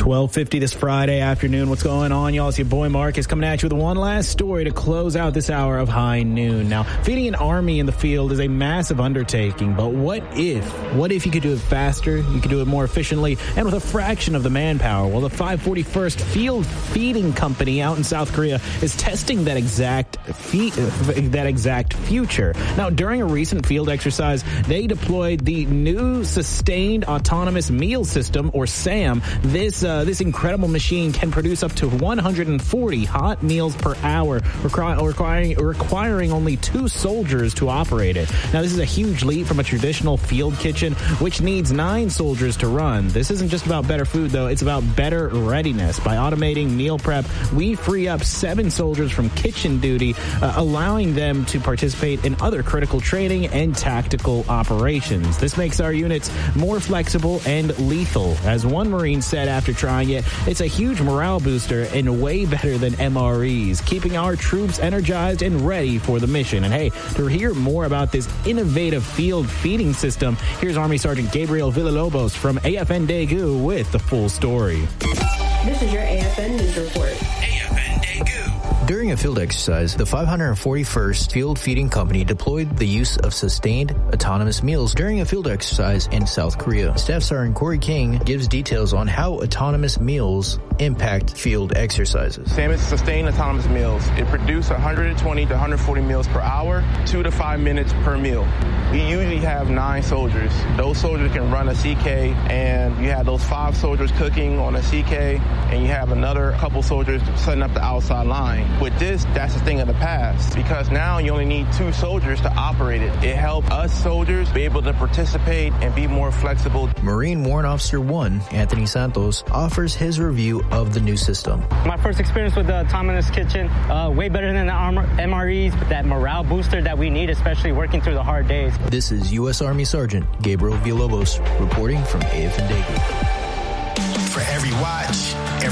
12:50 this Friday afternoon. What's going on, y'all? It's your boy Marcus coming at you with one last story to close out this hour of High Noon. Now, feeding an army in the field is a massive undertaking, but what if you could do it faster, you could do it more efficiently, and with a fraction of the manpower? Well, the 541st Field Feeding Company out in South Korea is testing that exact future. Now, during a recent field exercise, they deployed the new Sustained Autonomous Meal System, or SAM. This incredible machine can produce up to 140 hot meals per hour, requiring only 2 soldiers to operate it. Now, this is a huge leap from a traditional field kitchen, which needs 9 soldiers to run. This isn't just about better food, though. It's about better readiness. By automating meal prep, we free up 7 soldiers from kitchen duty, allowing them to participate in other critical training and tactical operations. This makes our units more flexible and lethal. As one Marine said after trying it, it's a huge morale booster and way better than MREs, keeping our troops energized and ready for the mission. And hey, to hear more about this innovative field feeding system, here's Army Sergeant Gabriel Villalobos from AFN Daegu with the full story. This is your AFN News Report. During a field exercise, the 541st Field Feeding Company deployed the use of sustained autonomous meals during a field exercise in South Korea. Staff Sergeant Corey King gives details on how autonomous meals impact field exercises. SAM is sustained autonomous meals. It produces 120 to 140 meals per hour, 2 to 5 minutes per meal. We usually have 9 soldiers. Those soldiers can run a CK, and you have those 5 soldiers cooking on a CK, and you have another couple soldiers setting up the outside line. With this, that's a thing of the past, because now you only need 2 soldiers to operate it. It helps us soldiers be able to participate and be more flexible. Marine Warrant Officer 1, Anthony Santos, offers his review of the new system. My first experience with the autonomous kitchen, way better than the MREs, but that morale booster that we need, especially working through the hard days. This is U.S. Army Sergeant Gabriel Villalobos reporting from AFN Daegu. For every watch,